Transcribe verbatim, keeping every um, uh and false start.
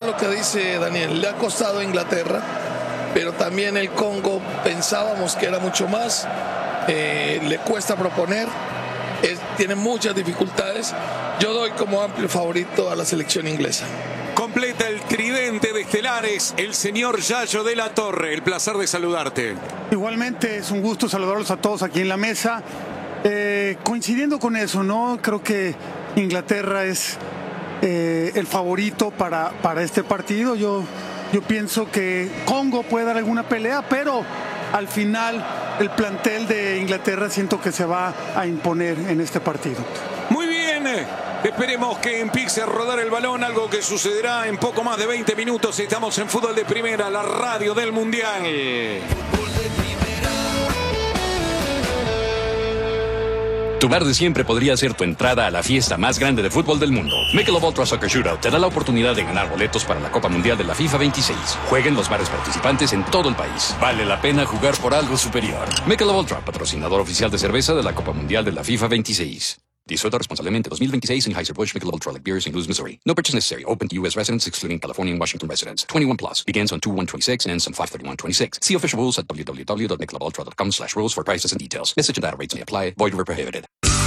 lo que dice Daniel, le ha costado a Inglaterra, pero también el Congo pensábamos que era mucho más, eh, le cuesta proponer, es, tiene muchas dificultades. Yo doy como amplio favorito a la selección inglesa. Completa el tridente de estelares, el señor Yayo de la Torre. El placer de saludarte. Igualmente es un gusto saludarlos a todos aquí en la mesa. Eh, coincidiendo con eso, ¿no? Creo que Inglaterra es eh, el favorito para, para este partido. Yo, yo pienso que Congo puede dar alguna pelea, pero al final el plantel de Inglaterra siento que se va a imponer en este partido. Muy bien. Esperemos que empiece a rodar el balón, algo que sucederá en poco más de veinte minutos. Estamos en Fútbol de Primera, la radio del Mundial. Tu bar de siempre podría ser tu entrada a la fiesta más grande de fútbol del mundo. Michelob Ultra Soccer Shootout te da la oportunidad de ganar boletos para la Copa Mundial de la FIFA veintiséis. Juega en los bares participantes en todo el país. Vale la pena jugar por algo superior. Michelob Ultra, patrocinador oficial de cerveza de la Copa Mundial de la FIFA veintiséis. Disfruta responsablemente dos mil veintiséis Anheuser-Busch Michelob Ultra Light Beer, Saint Louis, Missouri. No purchase necessary. Open to U S residents, excluding California and Washington residents. twenty-one plus. Begins on two one twenty-six and ends on five thirty-one twenty-six. See official rules at w w w dot michelob ultra dot com slash rules for prices and details. Message and data rates may apply. Void where prohibited.